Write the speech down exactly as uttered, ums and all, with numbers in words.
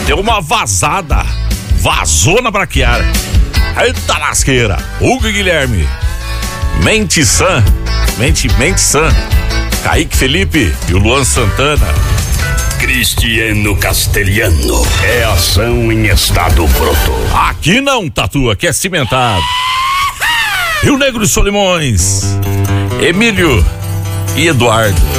deu uma vazada. Vazou na braquiária. Eita lasqueira. Hugo e Guilherme. Mente Sã. Mente, Mente Sã. Kaique Felipe e o Luan Santana. Cristiano Castelhano. É ação em estado bruto. Aqui não, Tatu, aqui é cimentado. Rio Negro e Solimões. Emílio e Eduardo.